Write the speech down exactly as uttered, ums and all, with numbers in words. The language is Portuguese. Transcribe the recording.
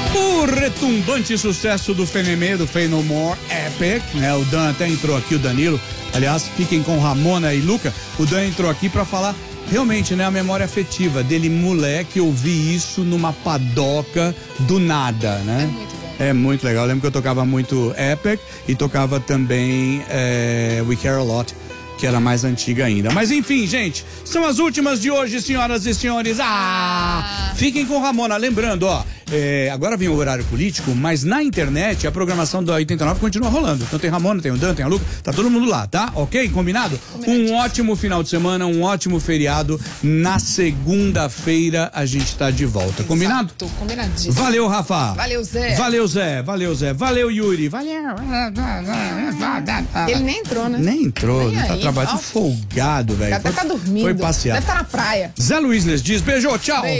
O retumbante sucesso do Fenemê, do Fey No More, Epic, né? O Dan até entrou aqui, o Danilo. Aliás, fiquem com Ramona e Luca. O Dan entrou aqui pra falar realmente, né? A memória afetiva dele, moleque, ouvir isso numa padoca do nada, né? É muito bom. É muito legal. Eu lembro que eu tocava muito Epic e tocava também é, We Care A Lot, que era mais antiga ainda. Mas enfim, gente, são as últimas de hoje, senhoras e senhores. Ah! Fiquem com Ramona. Lembrando, ó, é, agora vem o horário político, mas na internet a programação da oitenta e nove continua rolando. Então tem Ramona, tem o Dan, tem a Luca, tá todo mundo lá, tá? Ok? Combinado? Um ótimo final de semana, um ótimo feriado. Na segunda-feira a gente tá de volta. Combinado? Exato, combinadíssimo. Valeu, Rafa. Valeu, Zé. Valeu, Zé. Valeu, Zé. Valeu, Yuri. Valeu. Ele nem entrou, né? Nem entrou, Nem não tá aí. trabalhando, Ó. folgado, velho. Deve Foi, estar dormindo. foi passear. Deve estar na praia. Zé Luiz les diz, beijo, tchau. Beijo.